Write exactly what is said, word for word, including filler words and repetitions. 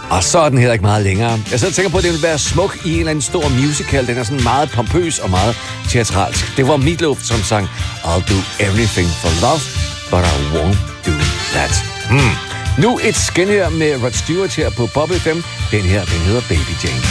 Og så er den heller ikke meget længere. Jeg sidder og tænker på, at det vil være smuk i en eller anden stor musical. Den er sådan meget pompøs og meget teatralsk. Det var Meatloaf, som sang I'll do everything for love, but I won't do that. Hmm. Nu et skin her med Rod Stewart her på Bobby F M. Den her, den hedder Baby Jane.